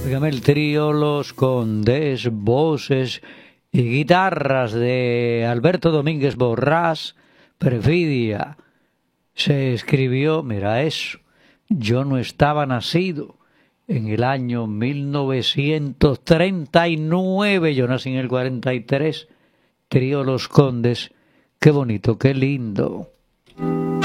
Dígame, el trío Los Condes, voces y guitarras de Alberto Domínguez Borrás, Perfidia. Se escribió, mira eso, yo no estaba nacido en el año 1939, yo nací en el 43, trío Los Condes, qué bonito, qué lindo.